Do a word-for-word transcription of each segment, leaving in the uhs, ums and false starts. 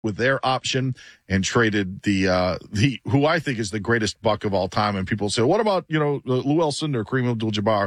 with their option and traded the uh, the who I think is the greatest buck of all time. And people say, what about, you know, Lou Wilson or Kareem Abdul-Jabbar?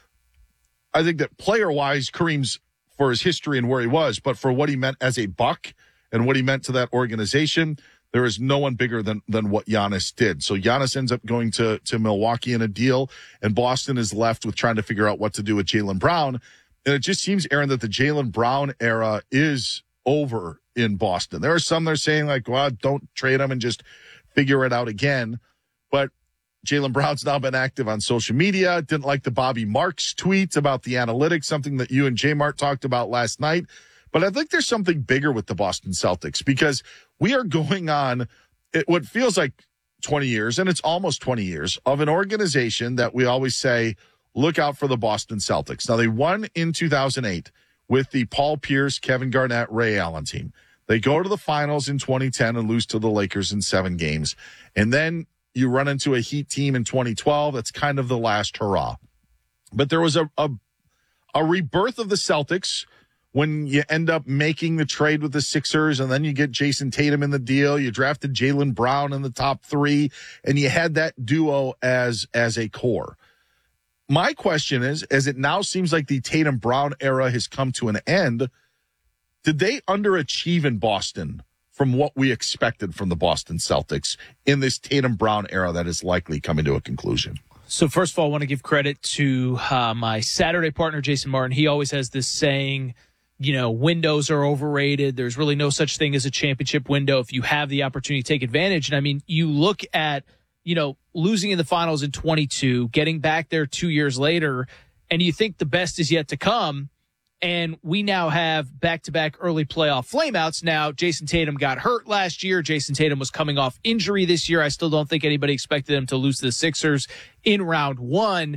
I think that player-wise, Kareem's for his history and where he was, but for what he meant as a buck and what he meant to that organization, there is no one bigger than than what Giannis did. So Giannis ends up going to, to Milwaukee in a deal, and Boston is left with trying to figure out what to do with Jaylen Brown. And it just seems, Aaron, that the Jaylen Brown era is over in Boston. There are some that are saying, like, well, don't trade him and just figure it out again. But Jaylen Brown's now been active on social media. Didn't like the Bobby Marks tweets about the analytics, something that you and J Mart talked about last night. But I think there's something bigger with the Boston Celtics, because we are going on it, what feels like twenty years, and it's almost twenty years, of an organization that we always say, look out for the Boston Celtics. Now, they won in two thousand eight with the Paul Pierce, Kevin Garnett, Ray Allen team. They go to the finals in twenty ten and lose to the Lakers in seven games. And then you run into a Heat team in twenty twelve. That's kind of the last hurrah. But there was a, a, a rebirth of the Celtics when you end up making the trade with the Sixers, and then you get Jason Tatum in the deal. You drafted Jaylen Brown in the top three, and you had that duo as, as a core. My question is, as it now seems like the Tatum Brown era has come to an end, did they underachieve in Boston from what we expected from the Boston Celtics in this Tatum Brown era that is likely coming to a conclusion? So first of all, I want to give credit to uh, my Saturday partner, Jason Martin. He always has this saying, you know, windows are overrated. There's really no such thing as a championship window if you have the opportunity to take advantage. And I mean, you look at, you know, losing in the finals in twenty-two, getting back there two years later, and you think the best is yet to come. And we now have back-to-back early playoff flameouts. Now, Jason Tatum got hurt last year. Jason Tatum was coming off injury this year. I still don't think anybody expected him to lose to the Sixers in round one.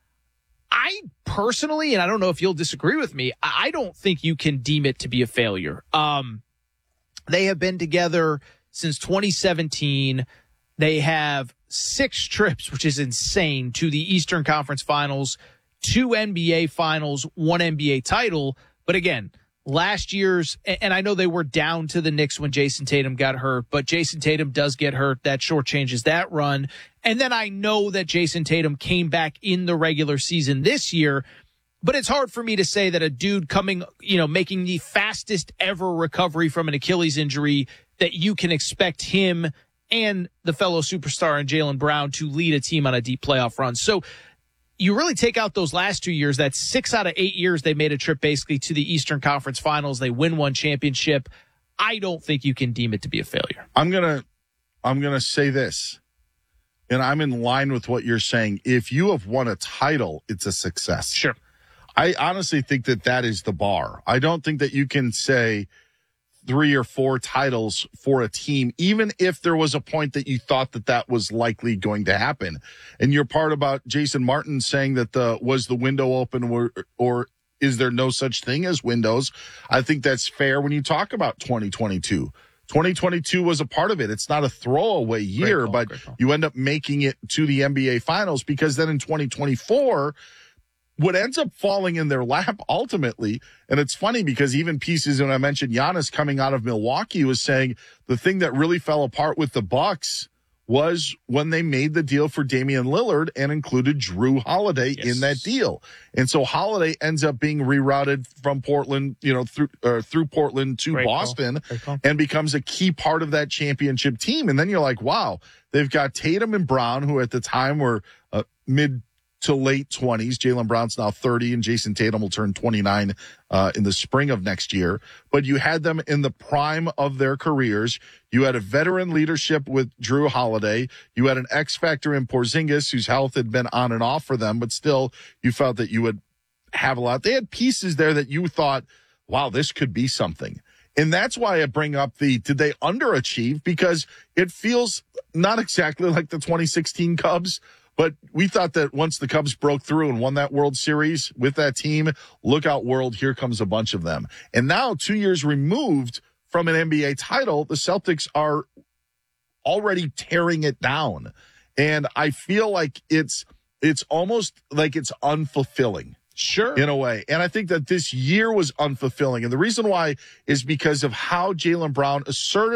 I personally, and I don't know if you'll disagree with me, I don't think you can deem it to be a failure. Um, they have been together since twenty seventeen. They have six trips, which is insane, to the Eastern Conference Finals, two N B A Finals, one N B A title. But again, last year's, and I know they were down to the Knicks when Jason Tatum got hurt, but Jason Tatum does get hurt. That shortchanges that run. And then I know that Jason Tatum came back in the regular season this year, but it's hard for me to say that a dude coming, you know, making the fastest ever recovery from an Achilles injury, that you can expect him and the fellow superstar in Jaylen Brown to lead a team on a deep playoff run. So you really take out those last two years, that's six out of eight years they made a trip basically to the Eastern Conference Finals. They win one championship. I don't think you can deem it to be a failure. I'm going to I'm going to say this, and I'm in line with what you're saying. If you have won a title, it's a success. Sure. I honestly think that that is the bar. I don't think that you can say three or four titles for a team, even if there was a point that you thought that that was likely going to happen. And your part about Jason Martin saying that the was the window open, or, or is there no such thing as windows? I think that's fair when you talk about twenty twenty-two. twenty twenty-two was a part of it. It's not a throwaway year, call, but you end up making it to the N B A Finals, because then in twenty twenty-four, what ends up falling in their lap ultimately, and it's funny because even pieces, when I mentioned Giannis coming out of Milwaukee, was saying the thing that really fell apart with the Bucks was when they made the deal for Damian Lillard and included Drew Holiday yes. in that deal. And so Holiday ends up being rerouted from Portland, you know, through uh, through Portland to Great Boston and becomes a key part of that championship team. And then you're like, wow, they've got Tatum and Brown, who at the time were uh, mid to late twenties. Jaylen Brown's now thirty, and Jason Tatum will turn twenty-nine uh, in the spring of next year. But you had them in the prime of their careers. You had a veteran leadership with Drew Holiday. You had an X factor in Porzingis, whose health had been on and off for them, but still you felt that you would have a lot. They had pieces there that you thought, wow, this could be something. And that's why I bring up the, did they underachieve? Because it feels not exactly like the twenty sixteen Cubs, but we thought that once the Cubs broke through and won that World Series with that team, look out world, here comes a bunch of them. And now, two years removed from an N B A title, the Celtics are already tearing it down. And I feel like it's it's almost like it's unfulfilling. Sure. In a way. And I think that this year was unfulfilling. And the reason why is because of how Jaylen Brown asserted